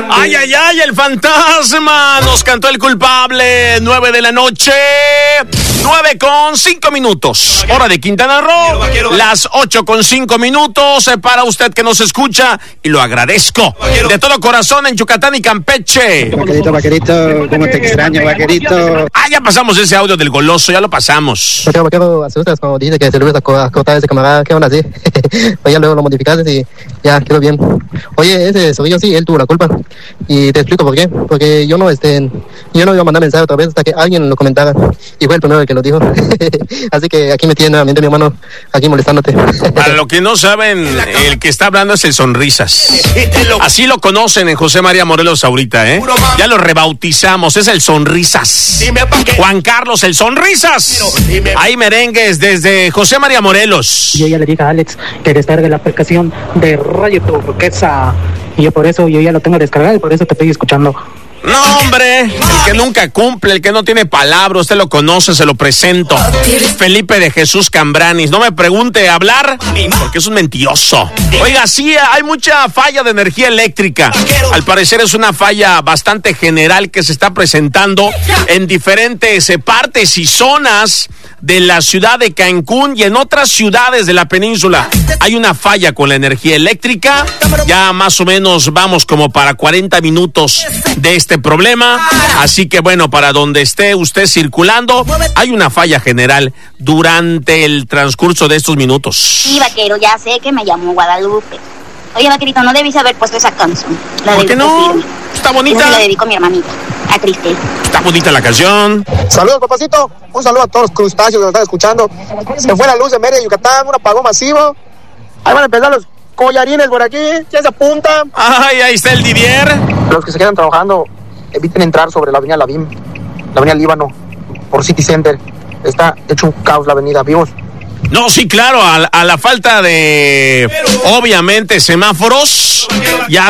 ¡Ay, ay, ay! El fantasma nos cantó El Culpable. 9 de la noche, 9:05. Hora de Quintana Roo. Las 8:05 para usted que nos escucha. Y lo agradezco de todo corazón en Yucatán y Campeche. Vaquerito, ¿cómo te extraño, vaquerito? Ah, ya pasamos ese audio del goloso, ya lo pasamos. Vaquero, asustas cuando dices que se le va a cortar ese camarada. ¿Qué onda así? Oye, luego lo modificaste y ya quedó bien. Oye, ese Zorrillo sí, él tuvo la culpa. Y te explico por qué. Porque yo no iba a mandar mensaje otra vez hasta que alguien lo comentara. Y fue el primero el que lo dijo. Así que aquí me tiene nuevamente mi hermano, aquí molestándote. Para lo que no saben, el que está hablando es el Sonrisas. Así lo conocen en José María Morelos ahorita, ¿eh? Ya lo rebautizamos, es el Sonrisas. Juan Carlos, el Sonrisas. Hay merengues desde José María Morelos. Yo ya le dije a Alex que descargue la aplicación de Radio Turquesa. Y yo por eso, yo ya lo tengo descargado y por eso te estoy escuchando. No, hombre, el que nunca cumple, el que no tiene palabra, usted lo conoce, se lo presento. Felipe de Jesús Cambranis. No me pregunte hablar, porque es un mentiroso. Oiga, sí, hay mucha falla de energía eléctrica. Al parecer es una falla bastante general que se está presentando en diferentes partes y zonas de la ciudad de Cancún y en otras ciudades de la península. Hay una falla con la energía eléctrica. Ya más o menos vamos como para 40 minutos de este problema. Así que bueno, para donde esté usted circulando, hay una falla general durante el transcurso de estos minutos. Sí, vaquero, ya sé que me llamó Guadalupe. Oye, vaquerito, no debiste haber puesto esa canción. ¿Por qué no? Está bonita. Yo se la dedico a mi hermanita, a Cristel. Está bonita la canción. Saludos, papacito. Un saludo a todos los crustáceos que nos están escuchando. Se fue la luz de Mérida, Yucatán, un apagón masivo. Ahí van a empezar los collarines por aquí. ¿Quién se apunta? Ay, ahí está el Didier. Los que se quedan trabajando, eviten entrar sobre la avenida Lavín, la avenida Líbano, por City Center. Está hecho un caos la avenida, ¿vimos? No, sí, claro, a la falta de, obviamente, semáforos, ya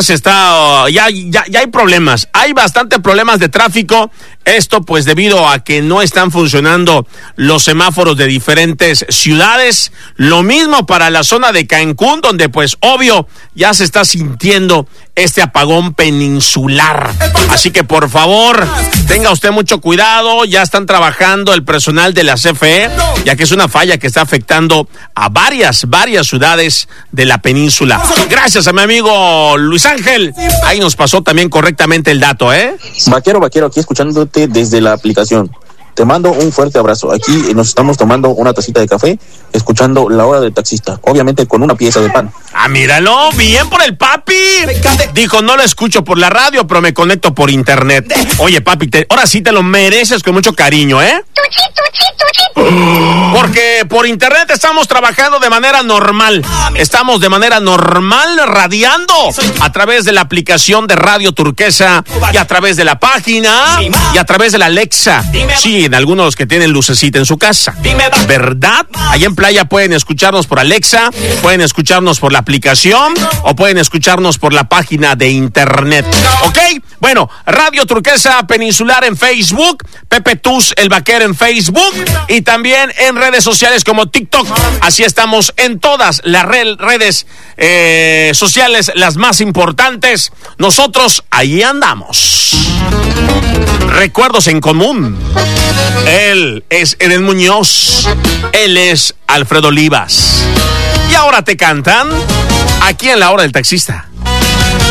hay problemas. Hay bastante problemas de tráfico. Esto pues debido a que no están funcionando los semáforos de diferentes ciudades. Lo mismo para la zona de Cancún, donde pues obvio ya se está sintiendo este apagón peninsular. Así que por favor, tenga usted mucho cuidado. Ya están trabajando el personal de la CFE, ya que es una falla que está afectando a varias ciudades de la península. Gracias a mi amigo Luis Ángel. Ahí nos pasó también correctamente el dato, ¿eh? Vaquero, aquí escuchándote desde la aplicación. Te mando un fuerte abrazo. Aquí nos estamos tomando una tacita de café, escuchando La Hora del Taxista, obviamente con una pieza de pan. Ah, míralo, bien por el papi. Dijo, no lo escucho por la radio, pero me conecto por internet. Oye, papi, ahora sí te lo mereces con mucho cariño, ¿eh? Porque por internet estamos trabajando de manera normal. Estamos de manera normal radiando a través de la aplicación de Radio Turquesa y a través de la página y a través de la Alexa. Sí, en algunos que tienen lucecita en su casa. ¿Verdad? Allá en Playa pueden escucharnos por Alexa, pueden escucharnos por la aplicación o pueden escucharnos por la página de internet. ¿Ok? Bueno, Radio Turquesa Peninsular en Facebook, Pepe Tuz, el Vaquero en Facebook y también en redes sociales como TikTok. Así estamos en todas las redes sociales, las más importantes. Nosotros ahí andamos. Recuerdos en común. Él es Eden Muñoz. Él es Alfredo Olivas. Y ahora te cantan aquí en La Hora del Taxista.